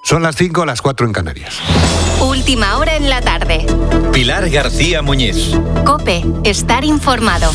Son las 5, las 4 en Canarias. Última hora en la tarde. Pilar García Muñiz. COPE, estar informado.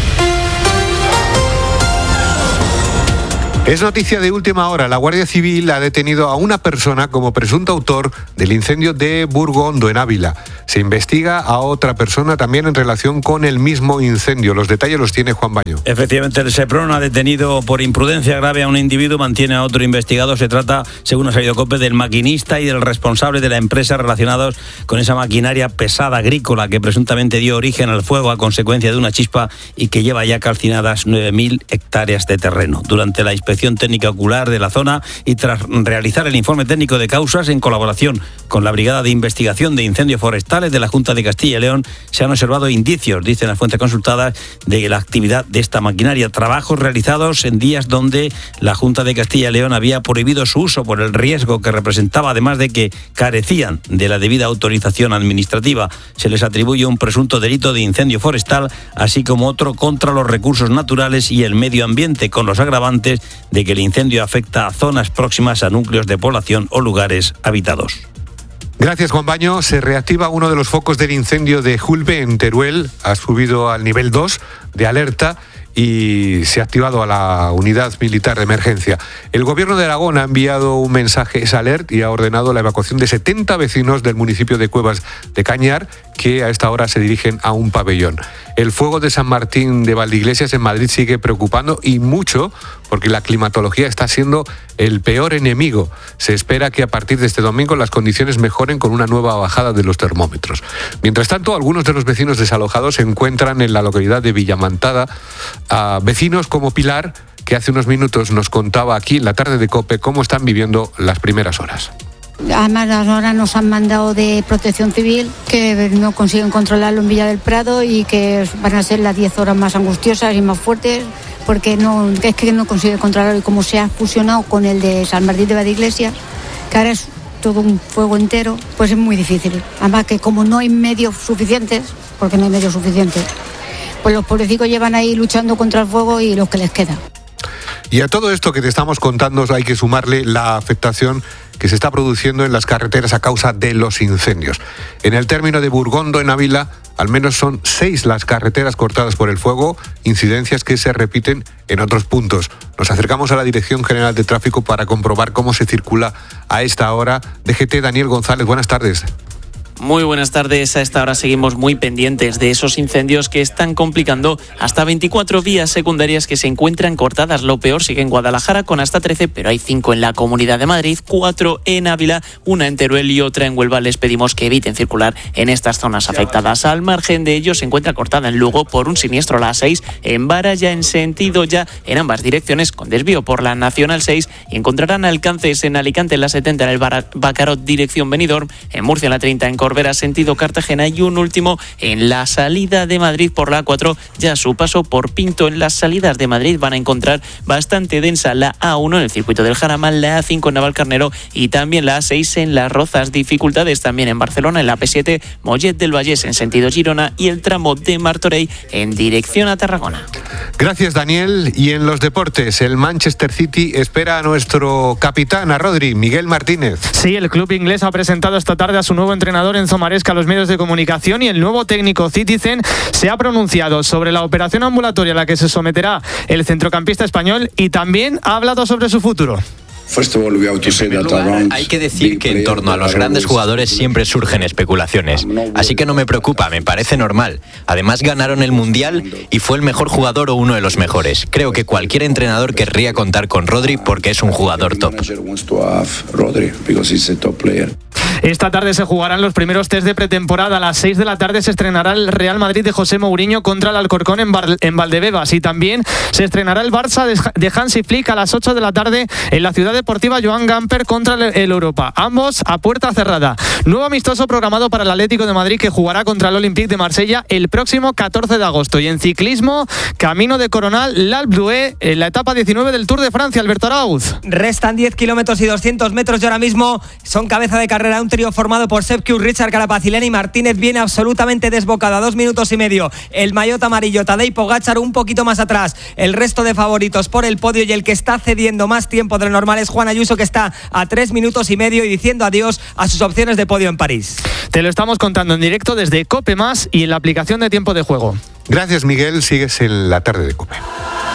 Es noticia de última hora. La Guardia Civil ha detenido a una persona como presunto autor del incendio de Burgondo, en Ávila. Se investiga a otra persona también en relación con el mismo incendio. Los detalles los tiene Juan Baño. Efectivamente, el SEPRON ha detenido por imprudencia grave a un individuo, mantiene a otro investigado. Se trata, según ha sabido COPE, del maquinista y del responsable de la empresa relacionados con esa maquinaria pesada agrícola que presuntamente dio origen al fuego a consecuencia de una chispa y que lleva ya calcinadas 9.000 hectáreas de terreno. Durante la inspección técnica ocular de la zona y tras realizar el informe técnico de causas en colaboración con la Brigada de Investigación de Incendios Forestales de la Junta de Castilla y León, se han observado indicios, dicen las fuentes consultadas, de la actividad de esta maquinaria. Trabajos realizados en días donde la Junta de Castilla y León había prohibido su uso por el riesgo que representaba, además de que carecían de la debida autorización administrativa. Se les atribuye un presunto delito de incendio forestal, así como otro contra los recursos naturales y el medio ambiente, con los agravantes de que el incendio afecta a zonas próximas a núcleos de población o lugares habitados. Gracias, Juan Baño. Se reactiva uno de los focos del incendio de Julbe, en Teruel. Ha subido al nivel 2 de alerta y se ha activado a la unidad militar de emergencia. El Gobierno de Aragón ha enviado un mensaje alert y ha ordenado la evacuación de 70 vecinos del municipio de Cuevas de Cañar, que a esta hora se dirigen a un pabellón. El fuego de San Martín de Valdeiglesias en Madrid sigue preocupando y mucho, porque la climatología está siendo el peor enemigo. Se espera que a partir de este domingo las condiciones mejoren con una nueva bajada de los termómetros. Mientras tanto, algunos de los vecinos desalojados se encuentran en la localidad de Villamantada. Vecinos como Pilar, que hace unos minutos nos contaba aquí en la tarde de COPE cómo están viviendo las primeras horas. Además, ahora nos han mandado de Protección Civil que no consiguen controlarlo en Villa del Prado y que van a ser las 10 horas más angustiosas y más fuertes, porque es que no consigue controlarlo, y como se ha fusionado con el de San Martín de Valdeiglesias, que ahora es todo un fuego entero, pues es muy difícil. Además que como no hay medios suficientes, porque no hay medios suficientes, pues los pobrecitos llevan ahí luchando contra el fuego y los que les queda. Y a todo esto que te estamos contando hay que sumarle la afectación que se está produciendo en las carreteras a causa de los incendios. En el término de Burgondo, en Ávila, al menos son 6 las carreteras cortadas por el fuego, incidencias que se repiten en otros puntos. Nos acercamos a la Dirección General de Tráfico para comprobar cómo se circula a esta hora. DGT, Daniel González, buenas tardes. Muy buenas tardes. A esta hora seguimos muy pendientes de esos incendios que están complicando hasta 24 vías secundarias que se encuentran cortadas. Lo peor sigue en Guadalajara con hasta 13, pero hay 5 en la Comunidad de Madrid, 4 en Ávila, una en Teruel y otra en Huelva. Les pedimos que eviten circular en estas zonas afectadas. Al margen de ello, se encuentra cortada en Lugo por un siniestro la A6, en Vara ya en sentido ya en ambas direcciones con desvío por la Nacional 6, y encontrarán alcances en Alicante en la 70 en el Bacarot dirección Benidorm, en Murcia en la 30 en Corbera sentido Cartagena, y un último en la salida de Madrid por la A4, ya a su paso por Pinto. En las salidas de Madrid van a encontrar bastante densa la A1 en el circuito del Jarama, la A5 en Navalcarnero y también la A6 en Las Rozas. Dificultades también en Barcelona, en la P7 Mollet del Vallés en sentido Girona y el tramo de Martorell en dirección a Tarragona. Gracias, Daniel. Y en los deportes, el Manchester City espera a nuestro capitán, a Rodri, Miguel Martínez. Sí, el club inglés ha presentado esta tarde a su nuevo entrenador Enzo Maresca a los medios de comunicación, y el nuevo técnico Citizen se ha pronunciado sobre la operación ambulatoria a la que se someterá el centrocampista español y también ha hablado sobre su futuro. En primer lugar, hay que decir que en torno a los grandes jugadores siempre surgen especulaciones. Así que no me preocupa, me parece normal. Además ganaron el Mundial y fue el mejor jugador o uno de los mejores. Creo que cualquier entrenador querría contar con Rodri porque es un jugador top. Esta tarde se jugarán los primeros test de pretemporada. A las 6 de la tarde se estrenará el Real Madrid de José Mourinho contra el Alcorcón en Valdebebas, y también se estrenará el Barça de Hansi Flick a las 8 de la tarde en la Ciudad Deportiva Joan Gamper contra el Europa, ambos a puerta cerrada. Nuevo amistoso programado para el Atlético de Madrid, que jugará contra el Olympique de Marsella el próximo 14 de agosto. Y en ciclismo, camino de Coronal, l'Alpe d'Huez, en la etapa 19 del Tour de Francia. Alberto Arauz. Restan 10 kilómetros y 200 metros y ahora mismo son cabeza de carrera un trío formado por Sepp Kuss, Richard Carapaz y Martínez viene absolutamente desbocado a 2 minutos y medio. El maillot amarillo, Tadej Pogačar, un poquito más atrás. El resto de favoritos por el podio, y el que está cediendo más tiempo de lo normal es Juan Ayuso, que está a 3 minutos y medio y diciendo adiós a sus opciones de podio en París. Te lo estamos contando en directo desde COPE+ y en la aplicación de Tiempo de Juego. Gracias, Miguel. Sigues en la tarde de COPE.